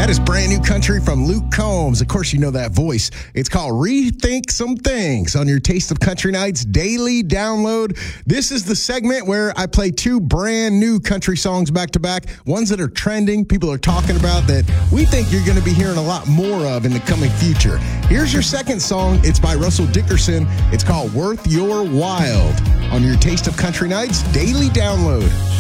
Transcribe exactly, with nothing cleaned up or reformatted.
That is brand new country from Luke Combs. Of course, you know that voice. It's called Rethink Some Things on your Taste of Country Nights daily download. This is the segment where I play two brand new country songs back to back, ones that are trending, people are talking about that we think you're going to be hearing a lot more of in the coming future. Here's your second song. It's by Russell Dickerson. It's called Worth Your While on your Taste of Country Nights daily download.